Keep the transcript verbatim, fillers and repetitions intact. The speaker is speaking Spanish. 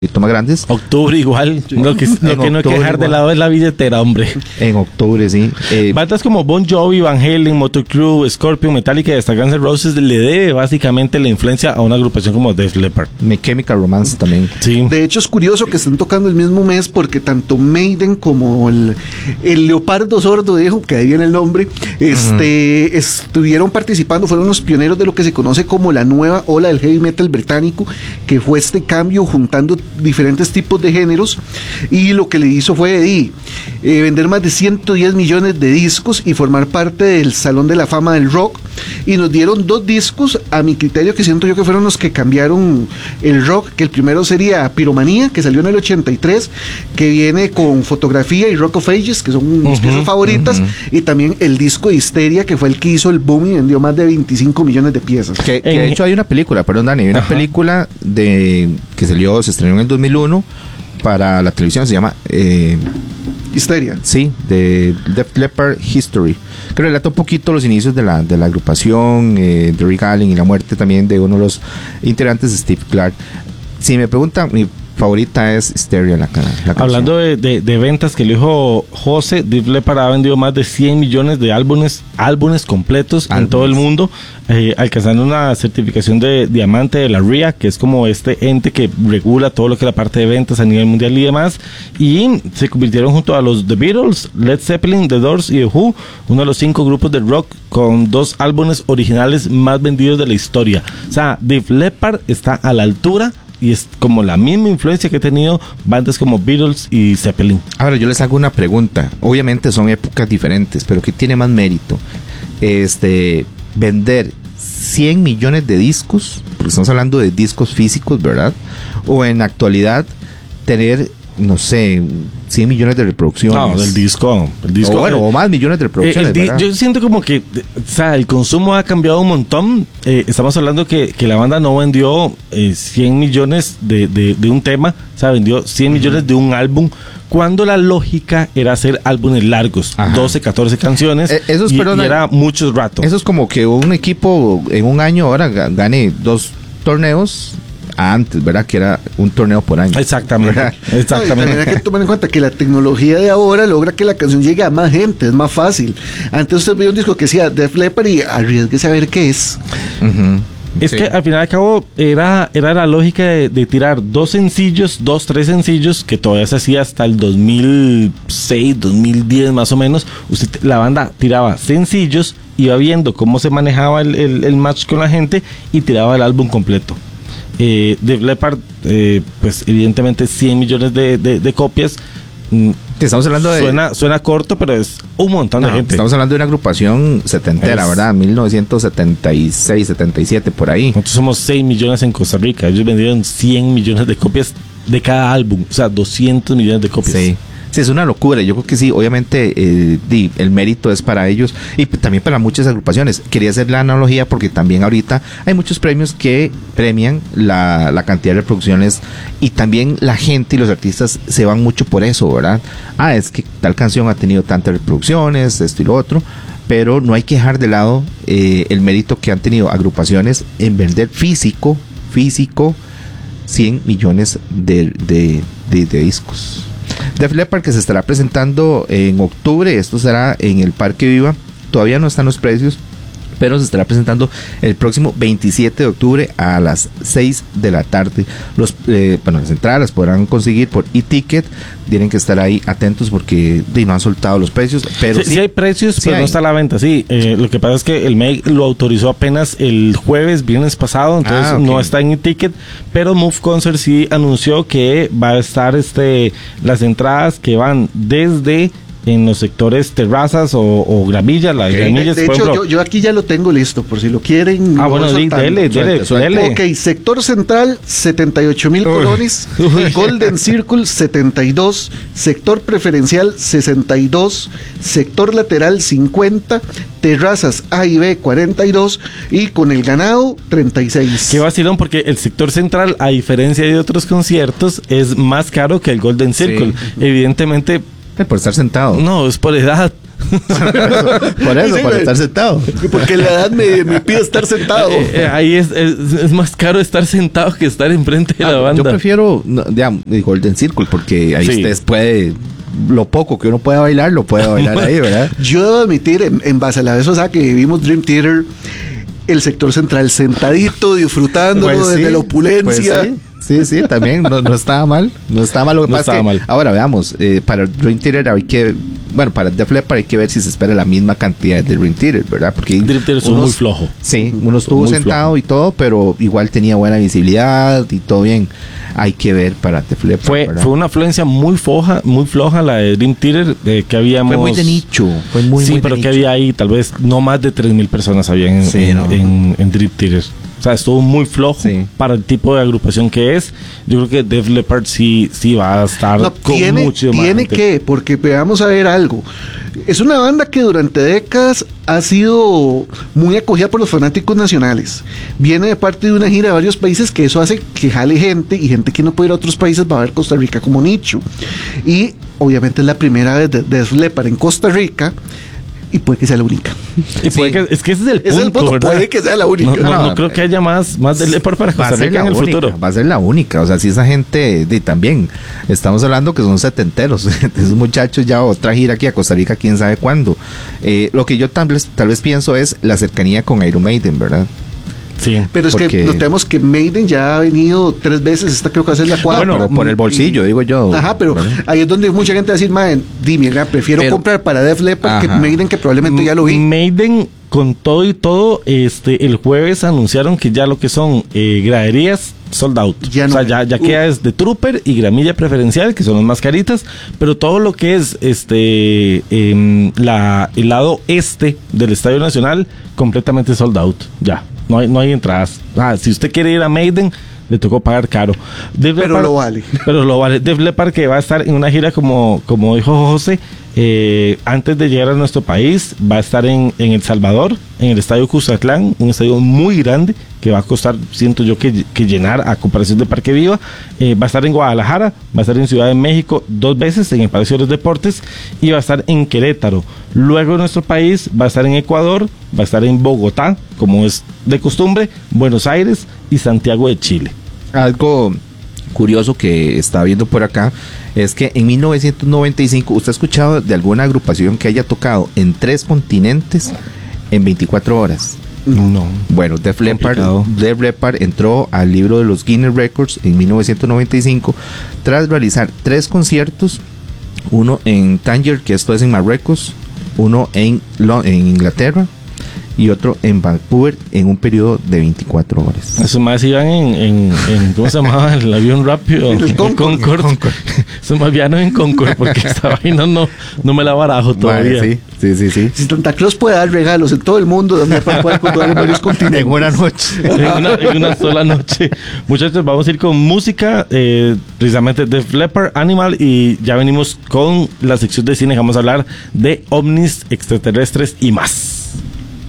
poquito más grandes. Octubre igual, sí. Lo que, lo que no hay que dejar igual de lado es la billetera, hombre. En octubre, sí. Eh, Bandas como Bon Jovi, Van Halen, Motley Crue, Scorpion, Metallica y hasta Guns N' Roses le debe básicamente la influencia a una agrupación como Def Leppard. My Chemical Romance también. Sí. De hecho es curioso que estén tocando el mismo mes porque tanto Maiden como el, el Leopardo Sordo, dijo, que ahí viene el nombre, este, uh-huh. estuvieron participando, fueron los pioneros de lo que se conoce como la nueva ola del heavy metal británico, que fue este cambio juntando diferentes tipos de géneros, y lo que le hizo fue eh, eh, vender más de ciento diez millones de discos y formar parte del Salón de la Fama del Rock, y nos dieron dos discos a mi criterio que siento yo que fueron los que cambiaron el rock, que el primero sería Piromanía, que salió en el ochenta y tres, que viene con Fotografía y Rock of Ages, que son mis uh-huh, piezas favoritas, uh-huh. y también el disco de Histeria, que fue el que hizo el boom y vendió más de veinticinco millones de piezas. Que, que de hecho hay una película, perdón Dani, hay una uh-huh. película de que salió, se estrenó en el dos mil uno para la televisión, se llama eh, Histeria. Sí, de Def Leppard History, que relata un poquito los inicios de la, de la agrupación, eh, de Rick Allen y la muerte también de uno de los integrantes de Steve Clark. Si me preguntan, mi favorita es Histeria, la, la Hablando de, de, de ventas que le dijo José, Def Leppard ha vendido más de cien millones de álbumes, álbumes completos álbumes. en todo el mundo, eh, alcanzando una certificación de diamante de la R I A, que es como este ente que regula todo lo que es la parte de ventas a nivel mundial y demás, y se convirtieron junto a los The Beatles, Led Zeppelin, The Doors y The Who, uno de los cinco grupos de rock con dos álbumes originales más vendidos de la historia. O sea, Def Leppard está a la altura y es como la misma influencia que ha tenido bandas como Beatles y Zeppelin. Ahora yo les hago una pregunta. Obviamente son épocas diferentes, pero ¿qué tiene más mérito? Este, vender cien millones de discos, porque estamos hablando de discos físicos, ¿verdad? O en la actualidad tener, no sé, cien millones de reproducciones. No, del disco. El disco o bueno, eh, o más millones de reproducciones. Eh, di- yo siento como que, o sea, el consumo ha cambiado un montón. Eh, estamos hablando que, que la banda no vendió eh, cien millones de, de, de un tema, o sea, vendió cien uh-huh. millones de un álbum, cuando la lógica era hacer álbumes largos, Ajá. doce, catorce canciones, eh, eso es, y, perdón, y era muchos ratos. Eso es como que un equipo en un año ahora gane dos torneos antes, ¿verdad? Que era un torneo por año. Exactamente. ¿verdad? Exactamente. No, hay que tomar en cuenta que la tecnología de ahora logra que la canción llegue a más gente, es más fácil. Antes usted veía un disco que decía Def Leppard y arriesgue a ver qué es. Uh-huh. Es sí. que al final y al cabo era, era la lógica de, de tirar dos sencillos, dos, tres sencillos, que todavía se hacía hasta el dos mil seis, dos mil diez más o menos. Usted, la banda tiraba sencillos, iba viendo cómo se manejaba el, el, el match con la gente y tiraba el álbum completo. Eh, Def Leppard, eh, pues evidentemente cien millones de, de, de copias. Mm, estamos hablando de... Suena, suena corto, pero es un montón no, de gente. Estamos hablando de una agrupación setentera, es, ¿verdad? mil novecientos setenta y seis, setenta y siete, por ahí. Nosotros somos seis millones en Costa Rica. Ellos vendieron cien millones de copias de cada álbum. O sea, doscientos millones de copias. Sí. Sí, es una locura. Yo creo que sí, obviamente eh, di, el mérito es para ellos y p- también para muchas agrupaciones. Quería hacer la analogía porque también ahorita hay muchos premios que premian la, la cantidad de reproducciones y también la gente y los artistas se van mucho por eso, ¿verdad? Ah, es que tal canción ha tenido tantas reproducciones, esto y lo otro, pero no hay que dejar de lado eh, el mérito que han tenido agrupaciones en vender físico, físico, cien millones de, de, de, de discos. Def Leppard, que se estará presentando en octubre, esto será en el Parque Viva, todavía no están los precios, pero se estará presentando el próximo veintisiete de octubre a las seis de la tarde. Los, eh, bueno, las entradas las podrán conseguir por e-ticket, tienen que estar ahí atentos porque de, no han soltado los precios, pero sí, sí, sí hay precios, sí pero hay. No está a la venta, sí. Eh, lo que pasa es que el M E I lo autorizó apenas el jueves, viernes pasado, entonces ah, okay. no está en e-ticket, pero Move Concert sí anunció que va a estar este las entradas que van desde en los sectores terrazas o, o gramilla, las okay. gramillas. De, de hecho, yo, yo aquí ya lo tengo listo, por si lo quieren. Ah, bueno, sí, dele, dele, dele. Ok, sector central, setenta y ocho mil colones. Golden Circle, setenta y dos. Sector preferencial, sesenta y dos. Sector lateral, cincuenta. Terrazas A y B, cuarenta y dos. Y con el ganado, treinta y seis. Qué vacilón, porque el sector central, a diferencia de otros conciertos, es más caro que el Golden Circle. Sí. Evidentemente, por estar sentado. No, es por edad. Por eso, Sí, por güey. estar sentado. Porque la edad me, me pide estar sentado. Eh, eh, ahí es, es, es más caro estar sentado que estar enfrente de la Ah, banda. yo prefiero, no, digamos, el Golden Circle, porque ahí Sí. ustedes puede, lo poco que uno puede bailar, lo puede bailar ahí, ¿verdad? Yo debo admitir, en, en base a la vez o sea, que vivimos Dream Theater, el sector central sentadito, disfrutando Pues sí, de la opulencia. pues sí. Sí, sí, también no, no estaba mal. No estaba mal. Lo que No pasa estaba es que, mal. ahora veamos, eh, para Dream Theater hay que, bueno, para Def Leppard hay que ver si se espera la misma cantidad de Dream Theater, ¿verdad? Porque Dream Theater son unos- muy flojo. Sí, uno estuvo Muy sentado flojo. y todo, pero igual tenía buena visibilidad y todo bien. Hay que ver para Def Leppard, Fue, ¿verdad? fue una afluencia muy floja, muy floja la de Dream Theater, eh, que habíamos... Fue muy de nicho. Fue muy, sí, muy de pero que nicho. había ahí, tal vez no más de tres mil personas habían en, Sí, en, no. en- en Dream Theater. O sea, estuvo muy flojo Sí. para el tipo de agrupación que es. Yo creo que Def Leppard sí, sí va a estar No, con tiene, mucho más tiene gente. que, porque veamos a ver algo. Es una banda que durante décadas ha sido muy acogida por los fanáticos nacionales. Viene de parte de una gira de varios países que eso hace que jale gente y gente que no puede ir a otros países va a ver Costa Rica como nicho. Y obviamente es la primera vez de Def Leppard en Costa Rica y puede que sea la única. Y puede que- es que ese es el punto, Ese es el punto, ¿verdad? puede que sea la única. No, no, No, no creo que haya más, más Def Leppard para Va a Costa ser Rica la en el única, futuro. va a ser la única. O sea, si esa gente de, también, estamos hablando que son setenteros, esos muchachos ya otra gira aquí a Costa Rica, quién sabe cuándo. Eh, lo que yo tal vez, tal vez pienso es la cercanía con Iron Maiden, ¿verdad? Sí. Pero es Porque- que notemos que Maiden ya ha venido tres veces, esta creo que va a ser la cuarta. Bueno, pero por el bolsillo, digo yo. Ajá, pero ¿verdad? ahí es donde mucha gente va a decir, madre, dime, mira, prefiero Pero- comprar para Def Leppard que Ajá. Maiden, que probablemente ya lo vi. Maiden, con todo y todo, este el jueves anunciaron que ya lo que son eh, graderías sold out. Ya o no sea, hay. ya, ya Uh. queda desde Trooper y Gramilla Preferencial, que son las más caritas, pero todo lo que es este em, la, el lado este del Estadio Nacional, completamente sold out. Ya, no hay, no hay entradas. Ah, si usted quiere ir a Maiden, le tocó pagar caro. Def Pero Leppard- lo vale. Pero lo vale. Def Leppard, que va a estar en una gira como, como dijo José, eh, antes de llegar a nuestro país, va a estar en, en El Salvador, en el Estadio Cuzatlán, un estadio muy grande que va a costar, siento yo, que, que llenar a comparación de Parque Viva. Eh, va a estar en Guadalajara, va a estar en Ciudad de México dos veces, en el Palacio de los Deportes, y va a estar en Querétaro. Luego en nuestro país va a estar en Ecuador, va a estar en Bogotá, como es de costumbre, Buenos Aires y Santiago de Chile. Algo curioso que está viendo por acá es que en mil novecientos noventa y cinco, ¿usted ha escuchado de alguna agrupación que haya tocado en tres continentes en veinticuatro horas? No. Bueno, Def Leppard, Complicado. Def Leppard entró al libro de los Guinness Records en mil novecientos noventa y cinco tras realizar tres conciertos, uno en Tánger, que esto es en Marruecos, uno en, Lo- en Inglaterra y otro en Vancouver en un periodo de veinticuatro horas. Esos más iban en, en, en ¿cómo se llamaba? El avión rápido. El Concorde. Esos más viajan en Concorde porque esta vaina no, no me la barajo todavía. Vale, sí, sí, sí, sí. Si Santa Claus puede dar regalos en todo el mundo, Def Leppard puede controlar en varios continentes. En una noche. En una, en una sola noche. Muchachos, vamos a ir con música, eh, precisamente Def Leppard, Animal, y ya venimos con la sección de cine. Vamos a hablar de ovnis extraterrestres y más.